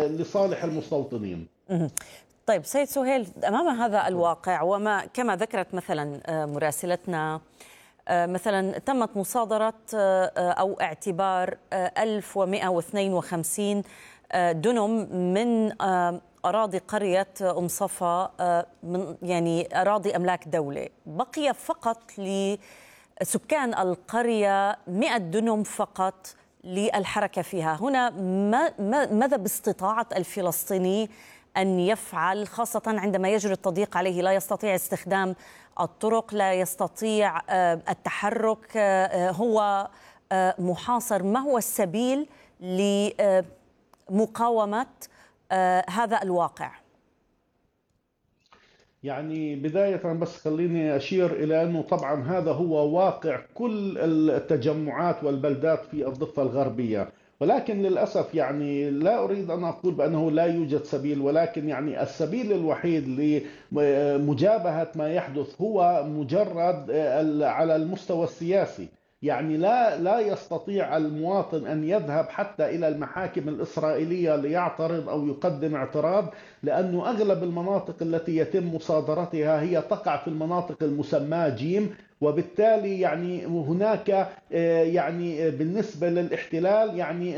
لصالح المستوطنين. طيب سيد سهيل، أمام هذا الواقع وما كما ذكرت مثلا مراسلتنا، مثلا تمت مصادرة أو اعتبار 1152 دنم من أراضي قرية أم صفا، من يعني أراضي أملاك دولة، بقي فقط لسكان القرية 100 دنم فقط للحركة فيها. هنا ماذا باستطاعة الفلسطيني أن يفعل، خاصة عندما يجري التضييق عليه، لا يستطيع استخدام الطرق، لا يستطيع التحرك، هو محاصر؟ ما هو السبيل لمقاومة هذا الواقع؟ يعني بداية بس خليني أشير إلى أنه طبعا هذا هو واقع كل التجمعات والبلدات في الضفة الغربية، ولكن للأسف يعني لا أريد أن أقول بأنه لا يوجد سبيل، ولكن يعني السبيل الوحيد لمجابهة ما يحدث هو مجرد على المستوى السياسي. يعني لا يستطيع المواطن أن يذهب حتى إلى المحاكم الإسرائيلية ليعترض أو يقدم اعتراض، لأنه أغلب المناطق التي يتم مصادرتها هي تقع في المناطق المسماة جيم، وبالتالي يعني هناك يعني بالنسبة للاحتلال يعني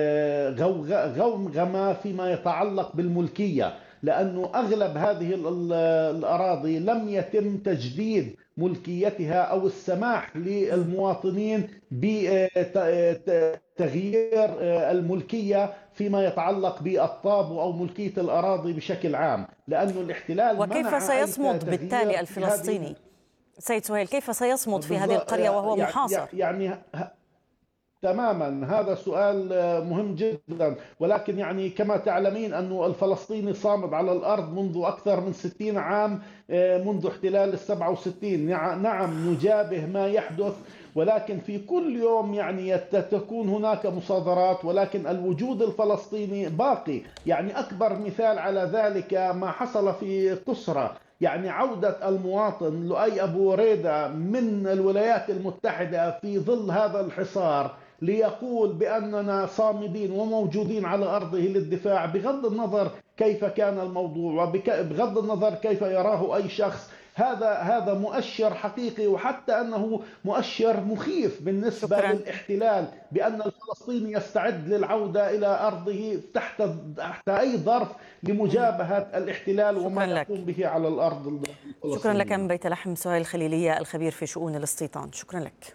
غمغمة فيما يتعلق بالملكية، لأنه أغلب هذه الأراضي لم يتم تجديد ملكيتها أو السماح للمواطنين بتغيير الملكية فيما يتعلق بالطابو أو ملكية الأراضي بشكل عام، لأنه الاحتلال وكيف سيصمد بالتالي الفلسطيني؟ سيد سهيل، كيف سيصمد في هذه القرية وهو محاصر؟ يعني تماما، هذا سؤال مهم جدا، ولكن يعني كما تعلمين أنه الفلسطيني صامد على الأرض منذ أكثر من 60 عام، منذ احتلال 67. نعم نجابه ما يحدث، ولكن في كل يوم يعني تكون هناك مصادرات، ولكن الوجود الفلسطيني باقي. يعني أكبر مثال على ذلك ما حصل في قسرة، يعني عودة المواطن لؤي أبو وريدة من الولايات المتحدة في ظل هذا الحصار ليقول بأننا صامدين وموجودين على أرضه للدفاع، بغض النظر كيف كان الموضوع وبغض النظر كيف يراه أي شخص. هذا مؤشر حقيقي، وحتى أنه مؤشر مخيف بالنسبة للاحتلال، بأن الفلسطيني يستعد للعودة إلى أرضه تحت أي ظرف لمجابهة الاحتلال وما يقوم به على الأرض الفلسطينية. شكرا لك من بيت لحم سهيل الخليلية، الخبير في شؤون الاستيطان. شكرا لك.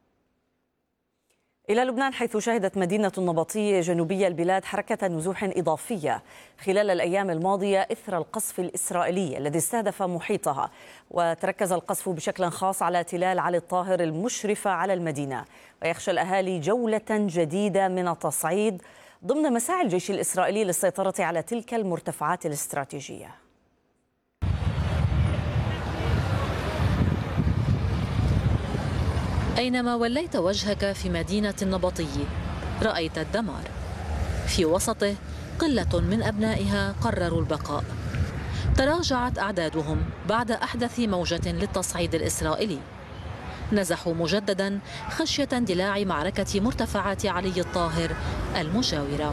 إلى لبنان، حيث شهدت مدينة النبطية جنوبية البلاد حركة نزوح إضافية خلال الأيام الماضية إثر القصف الإسرائيلي الذي استهدف محيطها، وتركز القصف بشكل خاص على تلال علي الطاهر المشرفة على المدينة، ويخشى الأهالي جولة جديدة من التصعيد ضمن مساعي الجيش الإسرائيلي للسيطرة على تلك المرتفعات الاستراتيجية. أينما وليت وجهك في مدينة النبطي رأيت الدمار، في وسطه قلة من أبنائها قرروا البقاء. تراجعت أعدادهم بعد أحدث موجة للتصعيد الإسرائيلي، نزحوا مجددا خشية اندلاع معركة مرتفعات علي الطاهر المجاورة.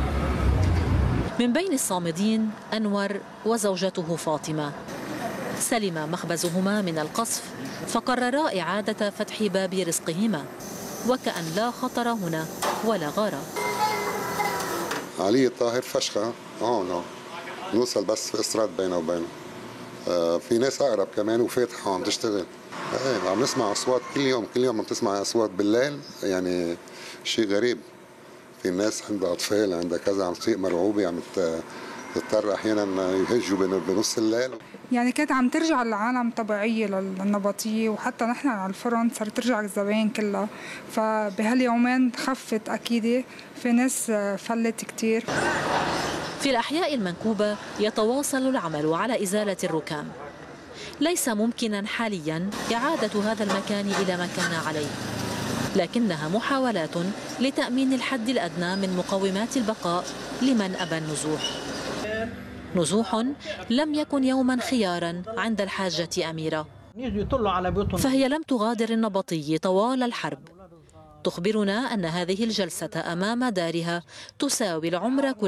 من بين الصامدين أنور وزوجته فاطمة، سلم مخبزهما من القصف فقررا إعادة فتح باب رزقهما، وكأن لا خطر هنا ولا غارة. علي الطاهر فشخة هون نوصل بس في إسراد بينه وبينه. في ناس أقرب كمان وفاتحة عم تشتغل. عم نسمع أصوات كل يوم عم تسمع أصوات بالليل، يعني شيء غريب. في ناس عندها أطفال عندها كذا عم تصير مرعوبة، عم تضطر أحيانا يهجوا بنص الليل. يعني كانت عم ترجع العالم طبيعية للنبطية، وحتى نحن على الفرن صار ترجع الزباين كلها، فبهاليومين خفت أكيد، في ناس فلت كتير. في الأحياء المنكوبة يتواصل العمل على إزالة الركام. ليس ممكنا حاليا إعادة هذا المكان إلى ما كان عليه، لكنها محاولات لتأمين الحد الأدنى من مقومات البقاء لمن أبى النزوح. نزوح لم يكن يوما خيارا عند الحاجة أميرة، فهي لم تغادر النبطي طوال الحرب. تخبرنا أن هذه الجلسة أمام دارها تساوي العمر كله.